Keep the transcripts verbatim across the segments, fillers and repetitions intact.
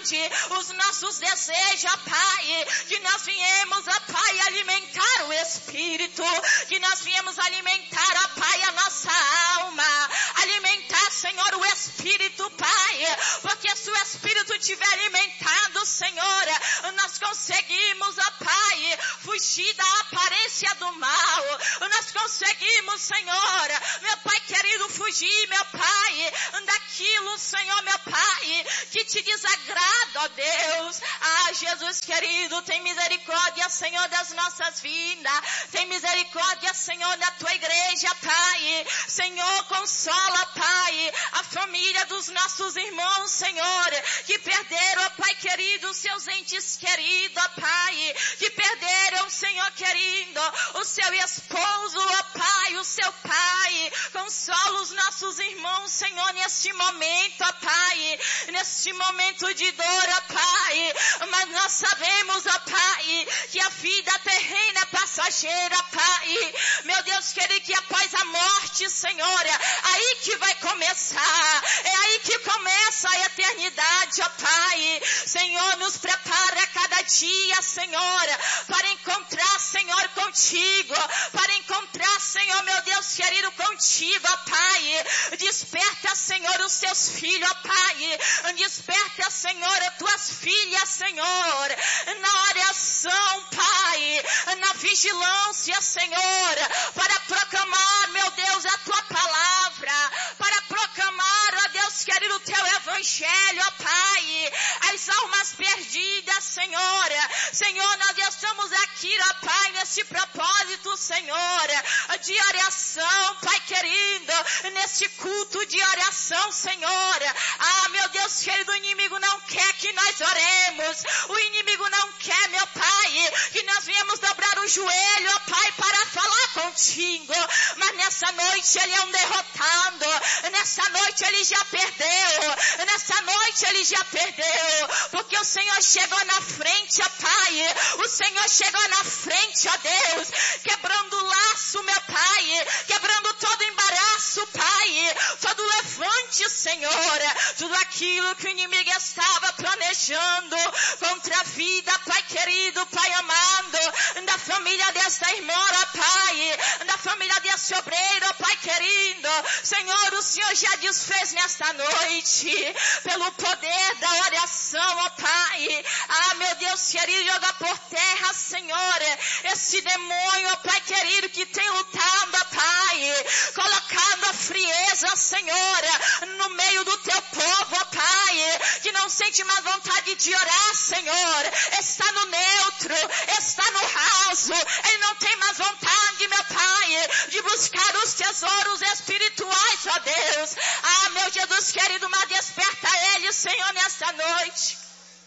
vontade, os nossos desejos, ó Pai, que nós viemos, ó Pai, alimentar o Espírito, que nós viemos alimentar, ó Pai, a nossa alma, alimentar, Senhor, o Espírito, Pai, porque se o Espírito estiver alimentado, Senhor, nós conseguimos, ó Pai, fugir da aparência do mal, nós conseguimos, Senhor, meu Pai querido, fugir, meu Pai, daquilo, Senhor, meu Pai, que te desagrada, ó Deus. Ah, Jesus querido, tem misericórdia, Senhor, das nossas vidas, tem misericórdia, Senhor, da tua igreja, Pai. Senhor, consola, Pai, a família dos nossos irmãos, Senhor, que perderam, ó Pai querido, seus entes queridos, ó Pai, que perderam, Senhor querido, o seu esposo, ó Pai, o seu pai. Consola os nossos irmãos, Senhor, neste momento, ó Pai, neste momento de dor, ó Pai, mas nós sabemos, ó Pai, que a vida terrena é passageira, Pai. Meu Deus querido, que após a morte, Senhor, é aí que vai começar, é aí que começa a eternidade, ó Pai. Senhor, nos prepara a cada dia, Senhor, para encontrar, Senhor, contigo, para encontrar, Senhor, meu Deus querido, contigo, ó Pai. Desperta, Senhor, os seus filhos, ó Pai. Desperta, Senhor, as tuas filhas, Senhor, na oração, Pai, na vigilância, Senhor, para proclamar, meu Deus, a tua palavra, para proclamar, ó Deus querido, o teu evangelho, ó Pai, as almas perdidas, Senhor. Senhor, nós estamos aqui, ó Pai, nesse propósito, Senhor, de oração, Pai querido, nesse culto de oração, Senhor. Ah, meu Deus querido, o inimigo não quer que nós oremos, o inimigo não quer, meu Pai, que nós viemos dobrar o joelho, ó Pai, para falar contigo, mas nessa noite ele é um derrotado, nessa noite ele já perdeu, nessa noite ele já perdeu, porque o Senhor chegou na frente, ó Pai, o Senhor chegou na frente, ó Deus, quebrando o laço, meu Pai, quebrando todo embaraço, Pai, todo levante, Senhor, tudo aquilo que o inimigo estava planejando contra a vida, Pai querido, Pai amado, da família desta irmã, ó Pai, da família desse obreiro, ó Pai querido. Senhor, o Senhor já desfez nesta noite, pelo poder da oração, ó Pai. Ah, meu Deus querido, joga por terra, Senhor, esse demônio, ó Pai querido, que tem lutado, ó Pai, colocando a frieza, Senhor, no meio do teu povo, ó Pai, que não sente mais vontade de orar, Senhor, está no neutro, está no raso, ele não tem mais vontade, meu Pai, de buscar os tesouros espirituais, ó Deus. Ah, meu Jesus querido, mas desperta ele, Senhor, nesta noite.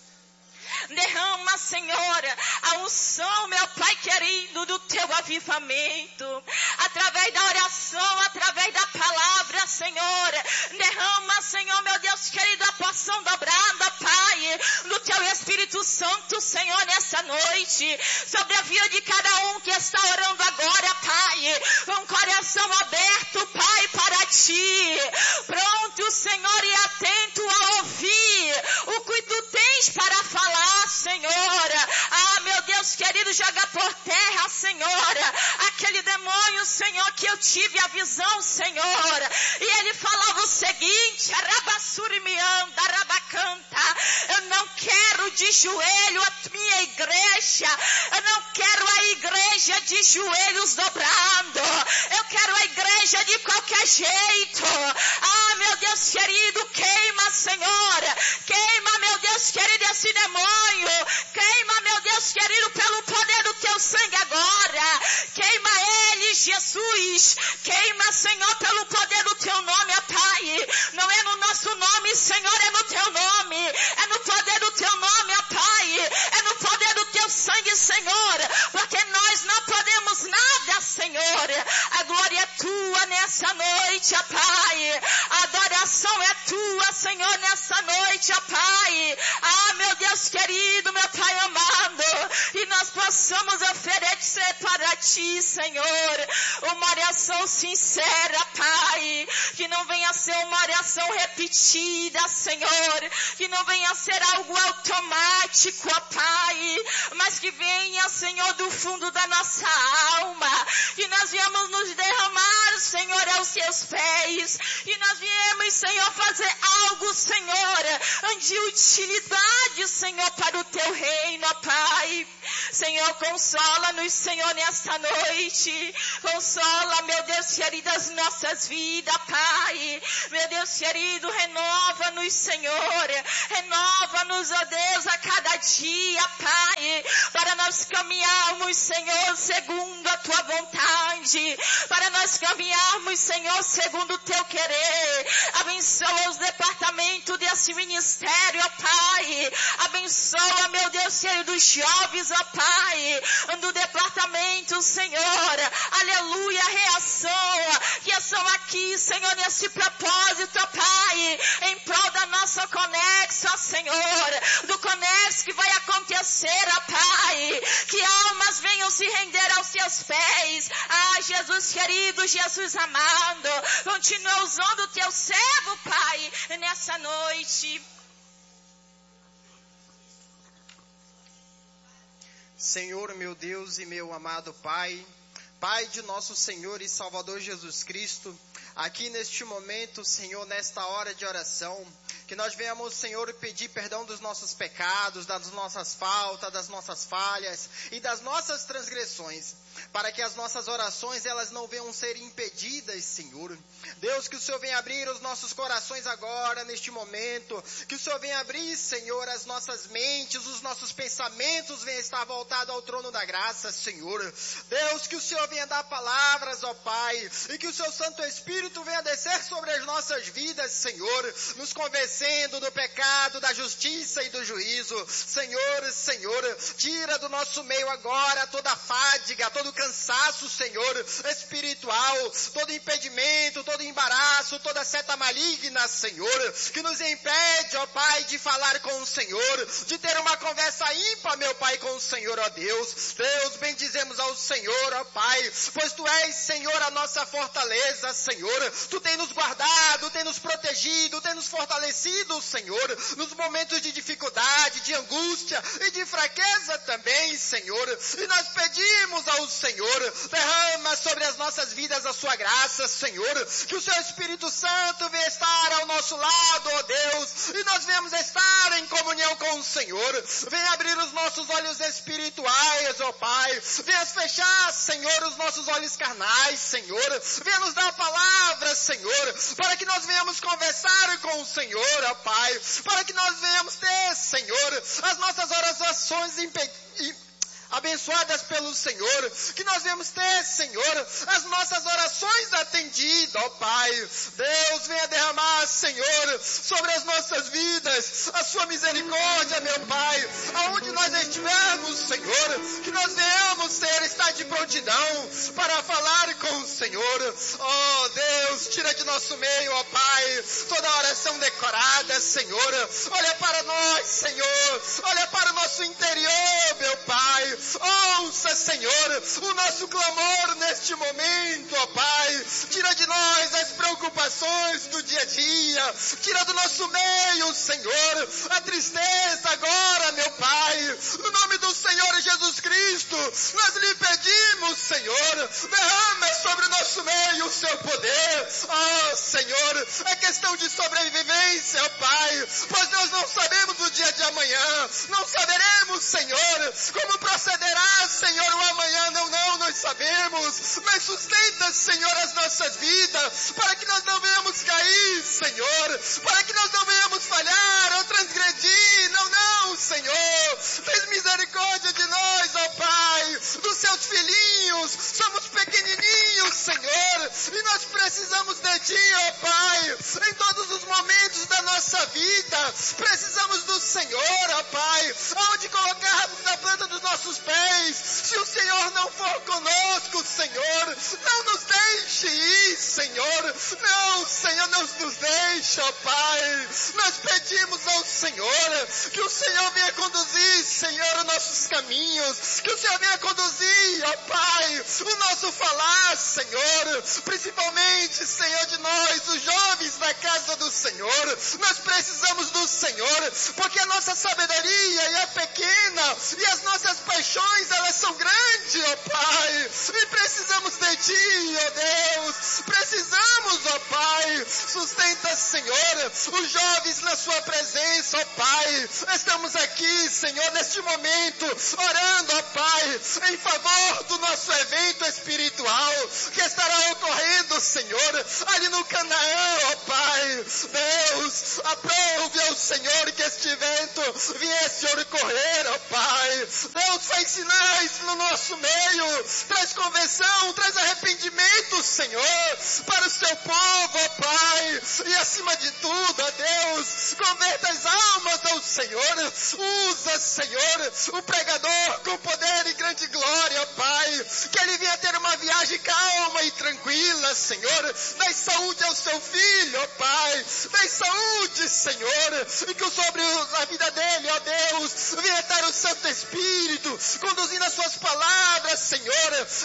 Derrama, Senhor, a unção, meu Pai querido, do teu avivamento, através da oração, através da palavra, Senhor. Derrama, Senhor, meu Deus querido, a porção dobrada, Pai, do teu Espírito Santo, Senhor, nessa noite, sobre a vida de cada um que está orando agora, Pai, com o coração aberto, Pai, para ti, pronto, Senhor, e atento a ouvir o que tu tens para falar, Senhor. Ah, meu Deus querido, joga por terra, Senhor, aquele demônio, Senhor, que eu tive a visão, Senhor, e ele falava o seguinte: Arabassurimianda, Arabacanta, eu não quero de joelho a minha igreja, eu não quero a igreja de joelhos dobrando, eu quero a igreja de qualquer jeito. Ah, meu Deus querido, queima, Senhor, queima, meu Deus querido, esse demônio, queima, meu Deus querido, pelo poder do teu sangue agora, queima ele, Jesus, queima, Senhor, pelo poder do teu nome, ó Pai, não é no nosso nome, Senhor, é no teu nome, é no poder do teu nome, ó Pai, é no poder do teu sangue, Senhor, porque nós não podemos nada, Senhor. A glória é tua nessa noite, ó Pai, a adoração é tua, Senhor, nessa noite, ó Pai. Ah, meu Deus querido, meu Pai amado, e nós possamos oferecer para ti, Senhor, uma oração sincera, Pai, que não venha ser uma oração repetida, Senhor, que não venha ser algo energético, ó Pai, mas que venha, Senhor, do fundo da nossa alma, que nós viemos nos derramar, Senhor, aos seus pés, e nós viemos, Senhor, fazer algo, Senhor, de utilidade, Senhor, para o teu reino, ó Pai. Senhor, consola-nos, Senhor, nesta noite, consola, meu Deus querido, as nossas vidas, Pai, meu Deus querido, renova-nos, Senhor, renova-nos, ó Deus, a cada dia, Pai, para nós caminharmos, Senhor, segundo a tua vontade, para nós caminharmos, Senhor, segundo o teu querer. Abençoa os departamentos desse ministério, ó Pai, abençoa, meu Deus querido, os jovens, ó Pai, do departamento, Senhor, aleluia, reação, que estão aqui, Senhor, nesse propósito, ó Pai, em prol da nossa Conexo, ó Senhor, do Conexo que vai acontecer, ó Pai, que almas venham se render aos seus pés. Ah, Jesus querido, Jesus amado, continua usando o teu servo, Pai, nessa noite. Senhor, meu Deus e meu amado Pai, Pai de nosso Senhor e Salvador Jesus Cristo, aqui neste momento, Senhor, nesta hora de oração, que nós venhamos, Senhor, pedir perdão dos nossos pecados, das nossas faltas, das nossas falhas e das nossas transgressões, para que as nossas orações, elas não venham ser impedidas, Senhor. Deus, que o Senhor venha abrir os nossos corações agora, neste momento, que o Senhor venha abrir, Senhor, as nossas mentes, os nossos pensamentos venham estar voltados ao trono da graça, Senhor. Deus, que o Senhor venha dar palavras, ó Pai, e que o Seu Santo Espírito venha descer sobre as nossas vidas, Senhor, nos convencendo do pecado, da justiça e do juízo. Senhor, Senhor, tira do nosso meio agora toda a fadiga, todo o cansaço, Senhor, espiritual, todo impedimento, todo embaraço, toda seta maligna, Senhor, que nos impede, ó Pai, de falar com o Senhor, de ter uma conversa ímpar, meu Pai, com o Senhor, ó Deus. Deus, bendizemos ao Senhor, ó Pai, pois Tu és, Senhor, a nossa fortaleza, Senhor. Tu tem nos guardado, tem nos protegido, tem nos fortalecido, Senhor, nos momentos de dificuldade, de angústia e de fraqueza também, Senhor. E nós pedimos ao Senhor, derrama sobre as nossas vidas a Sua graça, Senhor, que o Seu Espírito Santo venha estar ao nosso lado, ó Deus, e nós venhamos estar em comunhão com o Senhor. Venha abrir os nossos olhos espirituais, ó Pai, venha fechar, Senhor, os nossos olhos carnais, Senhor, venha nos dar a palavra, Senhor, para que nós venhamos conversar com o Senhor, ó Pai, para que nós venhamos ter, Senhor, as nossas orações impedidas, abençoadas pelo Senhor, que nós venhamos ter, Senhor, as nossas orações atendidas, ó Pai. Deus, venha derramar, Senhor, sobre as nossas vidas, a Sua misericórdia, meu Pai, aonde nós estivermos, Senhor, que nós venhamos ser, estar de prontidão para falar com o Senhor. Ó Deus, tira de nosso meio, ó Pai, toda oração decorada, Senhor. Olha para nós, Senhor, olha para o nosso interior, meu Pai. Ouça, Senhor, o nosso clamor neste momento, ó Pai. Tira de nós as preocupações do dia a dia. Tira do nosso meio, Senhor, a tristeza agora, meu Pai. No nome do Senhor Jesus Cristo, nós lhe pedimos, Senhor, derrama sobre o nosso meio o Seu poder. Ó Senhor, é questão de sobrevivência, ó Pai, pois nós não sabemos o dia de amanhã. Não saberemos, Senhor, como proceder. Senhor, o amanhã, não, não, nós sabemos, mas sustenta, Senhor, as nossas vidas, para que nós não venhamos cair, Senhor, para que nós não venhamos falhar ou transgredir, não, não, Senhor, tens misericórdia de nós, ó Pai, dos Seus filhinhos, somos pequenininhos, Senhor, e nós precisamos de Ti, ó Pai, em todos os momentos da nossa vida, precisamos do Senhor, ó Pai, aonde colocarmos na planta dos nossos pés, se o Senhor não for conosco, Senhor, não nos deixe ir, Senhor, não, Senhor, não nos deixe, ó Pai, nós pedimos ao Senhor, que o Senhor venha conduzir, conduzir, Senhor, os nossos caminhos, que o Senhor venha conduzir, ó Pai, o nosso falar, Senhor, principalmente, Senhor, de nós, os jovens da casa do Senhor. Nós precisamos do Senhor, porque a nossa sabedoria é pequena e as nossas paixões, elas são grandes, ó Pai, e precisamos de Ti, ó Deus, precisamos, ó Pai, sustenta, Senhor, os jovens na Sua presença, ó Pai. Estamos aqui, Senhor, neste momento, orando, ó Pai, em favor do nosso evento espiritual que estará ocorrendo, Senhor, ali no Canaã, ó Pai. Deus, aprove ao Senhor que este evento viesse a ocorrer, ó Pai. Deus, faz sinais no nosso meio, traz conversão, traz arrependimento, Senhor, para o Seu povo, ó Pai. E acima de tudo, ó Deus, converta as almas ao Senhor. Usa, Senhor, o pregador com poder e grande glória, ó Pai. Que ele venha ter uma viagem calma e tranquila, Senhor. Dai saúde ao Seu filho, ó Pai. Dai saúde, Senhor. E que sobre a vida dele, ó Deus, venha estar o Santo Espírito conduzindo as Suas palavras, Senhor.